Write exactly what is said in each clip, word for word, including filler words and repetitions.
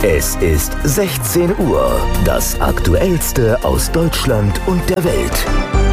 Es ist sechzehn Uhr. Das Aktuellste aus Deutschland und der Welt.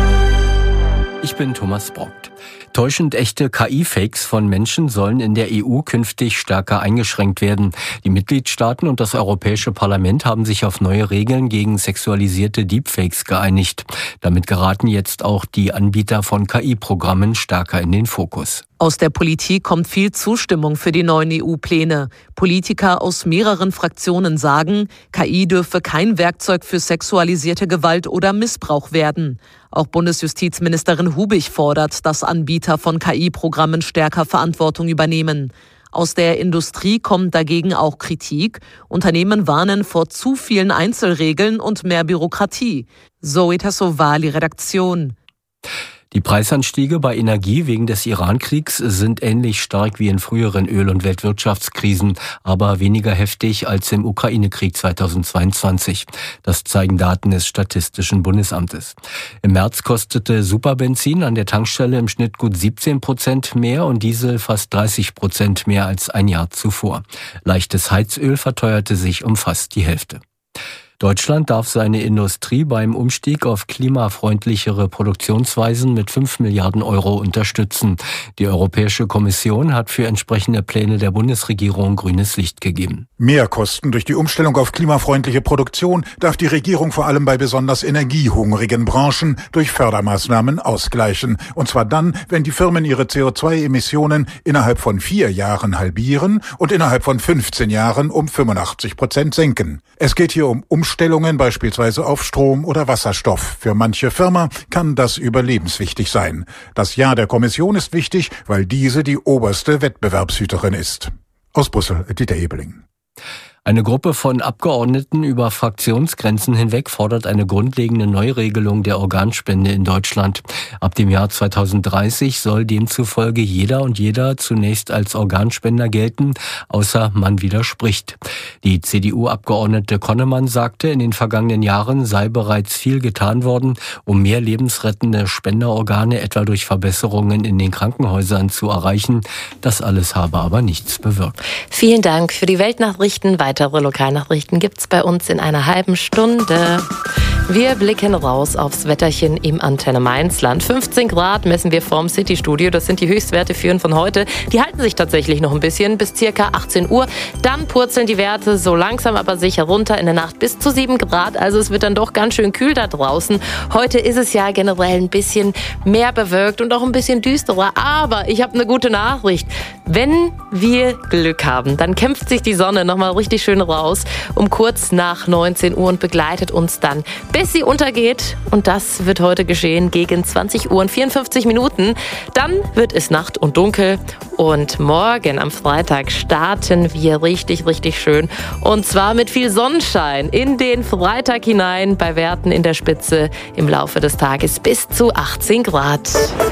Ich bin Thomas Brockt. Täuschend echte K I-Fakes von Menschen sollen in der E U künftig stärker eingeschränkt werden. Die Mitgliedstaaten und das Europäische Parlament haben sich auf neue Regeln gegen sexualisierte Deepfakes geeinigt. Damit geraten jetzt auch die Anbieter von K I-Programmen stärker in den Fokus. Aus der Politik kommt viel Zustimmung für die neuen E U-Pläne. Politiker aus mehreren Fraktionen sagen, K I dürfe kein Werkzeug für sexualisierte Gewalt oder Missbrauch werden. Auch Bundesjustizministerin Hubig fordert, dass Anbieter von K I-Programmen stärker Verantwortung übernehmen. Aus der Industrie kommt dagegen auch Kritik. Unternehmen warnen vor zu vielen Einzelregeln und mehr Bürokratie. Zoe Tassovali, Redaktion. Die Preisanstiege bei Energie wegen des Iran-Kriegs sind ähnlich stark wie in früheren Öl- und Weltwirtschaftskrisen, aber weniger heftig als im Ukraine-Krieg zweitausendzweiundzwanzig. Das zeigen Daten des Statistischen Bundesamtes. Im März kostete Superbenzin an der Tankstelle im Schnitt gut siebzehn Prozent mehr und Diesel fast dreißig Prozent mehr als ein Jahr zuvor. Leichtes Heizöl verteuerte sich um fast die Hälfte. Deutschland darf seine Industrie beim Umstieg auf klimafreundlichere Produktionsweisen mit fünf Milliarden Euro unterstützen. Die Europäische Kommission hat für entsprechende Pläne der Bundesregierung grünes Licht gegeben. Mehrkosten durch die Umstellung auf klimafreundliche Produktion darf die Regierung vor allem bei besonders energiehungrigen Branchen durch Fördermaßnahmen ausgleichen. Und zwar dann, wenn die Firmen ihre C O zwei Emissionen innerhalb von vier Jahren halbieren und innerhalb von fünfzehn Jahren um fünfundachtzig Prozent senken. Es geht hier um Umstellungen beispielsweise auf Strom oder Wasserstoff. Für manche Firma kann das überlebenswichtig sein. Das Ja der Kommission ist wichtig, weil diese die oberste Wettbewerbshüterin ist. Aus Brüssel, Dieter Ebeling. Eine Gruppe von Abgeordneten über Fraktionsgrenzen hinweg fordert eine grundlegende Neuregelung der Organspende in Deutschland. Ab dem Jahr zweitausenddreißig soll demzufolge jeder und jeder zunächst als Organspender gelten, außer man widerspricht. Die C D U-Abgeordnete Konnemann sagte, in den vergangenen Jahren sei bereits viel getan worden, um mehr lebensrettende Spenderorgane etwa durch Verbesserungen in den Krankenhäusern zu erreichen. Das alles habe aber nichts bewirkt. Vielen Dank für die Weltnachrichten. Weitere Lokalnachrichten gibt's bei uns in einer halben Stunde. Wir blicken raus aufs Wetterchen im Antenne Mainzland. fünfzehn Grad messen wir vorm City-Studio. Das sind die Höchstwerte für von heute. Die halten sich tatsächlich noch ein bisschen bis circa achtzehn Uhr. Dann purzeln die Werte so langsam aber sicher runter in der Nacht bis zu sieben Grad. Also es wird dann doch ganz schön kühl da draußen. Heute ist es ja generell ein bisschen mehr bewölkt und auch ein bisschen düsterer. Aber ich habe eine gute Nachricht. Wenn wir Glück haben, dann kämpft sich die Sonne nochmal richtig schön raus um kurz nach neunzehn Uhr und begleitet uns dann, bis sie untergeht. Und das wird heute geschehen gegen zwanzig Uhr und vierundfünfzig Minuten. Dann wird es Nacht und dunkel. Und morgen am Freitag starten wir richtig, richtig schön. Und zwar mit viel Sonnenschein in den Freitag hinein. Bei Werten in der Spitze im Laufe des Tages bis zu achtzehn Grad.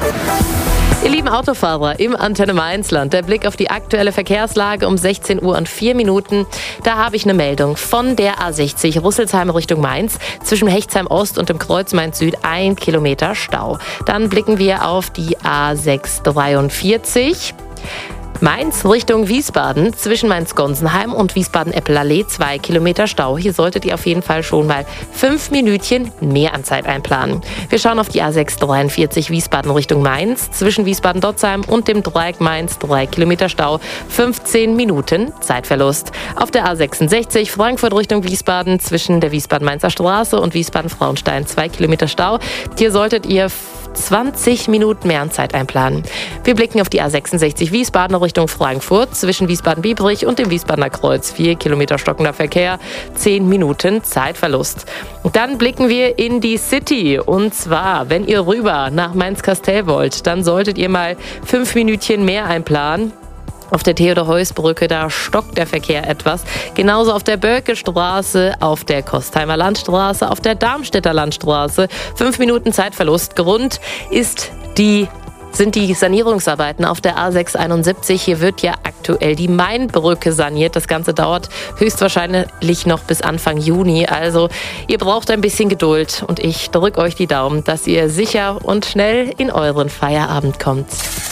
Ihr lieben Autofahrer im Antenne Mainzland, der Blick auf die aktuelle Verkehrslage um sechzehn Uhr und vier Minuten. Da habe ich eine Meldung von der A sechzig Rüsselsheim Richtung Mainz. Zwischen Hechtsheim Ost und dem Kreuz Mainz Süd ein Kilometer Stau. Dann blicken wir auf die A sechs dreiundvierzig. Mainz Richtung Wiesbaden, zwischen Mainz-Gonsenheim und Wiesbaden-Eppelallee zwei Kilometer Stau. Hier solltet ihr auf jeden Fall schon mal fünf Minütchen mehr an Zeit einplanen. Wir schauen auf die A sechs dreiundvierzig Wiesbaden Richtung Mainz, zwischen Wiesbaden-Dotzheim und dem Dreieck Mainz drei Kilometer Stau, fünfzehn Minuten Zeitverlust. Auf der A sechsundsechzig Frankfurt Richtung Wiesbaden, zwischen der Wiesbaden-Mainzer Straße und Wiesbaden-Frauenstein zwei Kilometer Stau. Hier solltet ihr zwanzig Minuten mehr an Zeit einplanen. Wir blicken auf die A sechsundsechzig Wiesbaden Richtung Frankfurt, zwischen Wiesbaden-Biebrich und dem Wiesbadener Kreuz. vier Kilometer stockender Verkehr, zehn Minuten Zeitverlust. Und dann blicken wir in die City. Und zwar, wenn ihr rüber nach Mainz-Kastell wollt, dann solltet ihr mal fünf Minütchen mehr einplanen. Auf der Theodor-Heuss-Brücke, da stockt der Verkehr etwas. Genauso auf der Bölke-Straße, auf der Kostheimer Landstraße, auf der Darmstädter Landstraße. Fünf Minuten Zeitverlust. Grund ist die sind die Sanierungsarbeiten auf der A sechs einundsiebzig. Hier wird ja aktuell die Mainbrücke saniert. Das Ganze dauert höchstwahrscheinlich noch bis Anfang Juni. Also ihr braucht ein bisschen Geduld und ich drücke euch die Daumen, dass ihr sicher und schnell in euren Feierabend kommt.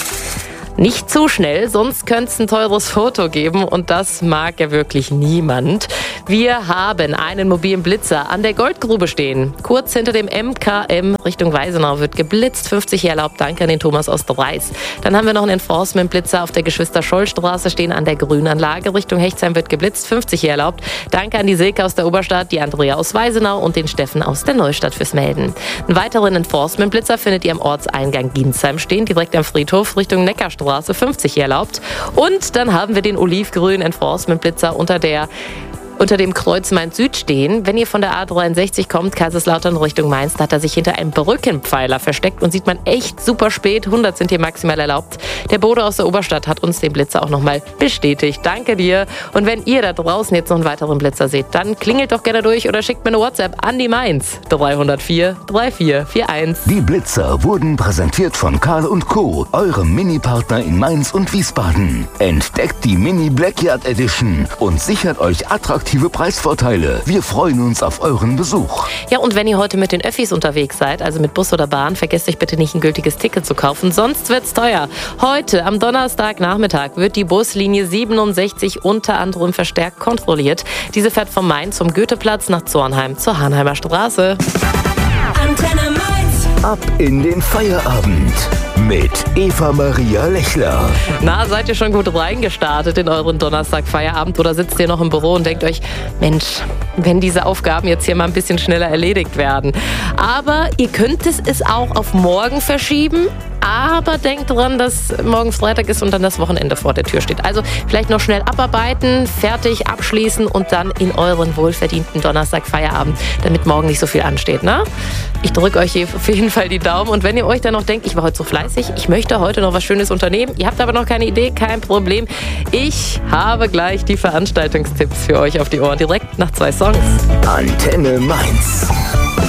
Nicht zu schnell, sonst könnte es ein teures Foto geben und das mag ja wirklich niemand. Wir haben einen mobilen Blitzer an der Goldgrube stehen. Kurz hinter dem M K M Richtung Weisenau wird geblitzt. fünfzig hier erlaubt. Danke an den Thomas aus Dreis. Dann haben wir noch einen Enforcement-Blitzer auf der Geschwister-Scholl-Straße stehen an der Grünanlage. Richtung Hechtsheim wird geblitzt. fünfzig hier erlaubt. Danke an die Silke aus der Oberstadt, die Andrea aus Weisenau und den Steffen aus der Neustadt fürs Melden. Einen weiteren Enforcement-Blitzer findet ihr am Ortseingang Ginsheim stehen, direkt am Friedhof Richtung Neckarstraße. fünfzig hier erlaubt. Und dann haben wir den olivgrünen Enforcement-Blitzer unter der unter dem Kreuz Mainz-Süd stehen. Wenn ihr von der A dreiundsechzig kommt, Kaiserslautern Richtung Mainz, da hat er sich hinter einem Brückenpfeiler versteckt und sieht man echt super spät. hundert sind hier maximal erlaubt. Der Bodo aus der Oberstadt hat uns den Blitzer auch nochmal bestätigt. Danke dir. Und wenn ihr da draußen jetzt noch einen weiteren Blitzer seht, dann klingelt doch gerne durch oder schickt mir eine WhatsApp an die Mainz drei null vier drei vier vier eins. Die Blitzer wurden präsentiert von Karl und Co., eurem Mini-Partner in Mainz und Wiesbaden. Entdeckt die Mini Blackyard Edition und sichert euch attraktiv Preisvorteile. Wir freuen uns auf euren Besuch. Ja, und wenn ihr heute mit den Öffis unterwegs seid, also mit Bus oder Bahn, vergesst euch bitte nicht, ein gültiges Ticket zu kaufen, sonst wird's teuer. Heute, am Donnerstagnachmittag, wird die Buslinie siebenundsechzig unter anderem verstärkt kontrolliert. Diese fährt vom Main zum Goetheplatz nach Zornheim zur Hanheimer Straße. Antenne Mainz. Ab in den Feierabend mit Eva Maria Lechler. Na, seid ihr schon gut reingestartet in euren Donnerstag-Feierabend oder sitzt ihr noch im Büro und denkt euch, Mensch, wenn diese Aufgaben jetzt hier mal ein bisschen schneller erledigt werden. Aber ihr könnt es, es auch auf morgen verschieben. Aber denkt dran, dass morgen Freitag ist und dann das Wochenende vor der Tür steht. Also vielleicht noch schnell abarbeiten, fertig, abschließen und dann in euren wohlverdienten Donnerstag-Feierabend, damit morgen nicht so viel ansteht. Ne? Ich drücke euch hier auf jeden Fall die Daumen. Und wenn ihr euch dann noch denkt, ich war heute so fleißig, ich möchte heute noch was Schönes unternehmen, ihr habt aber noch keine Idee, kein Problem. Ich habe gleich die Veranstaltungstipps für euch auf die Ohren, direkt nach zwei Songs. Antenne Mainz.